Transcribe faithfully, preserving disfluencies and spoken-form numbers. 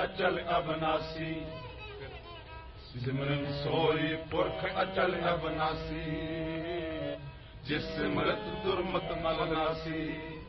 अचल अबनासी सिमरन सोई पुरख अचल अबनासी जिस सिमरत दुर्मत मल नासी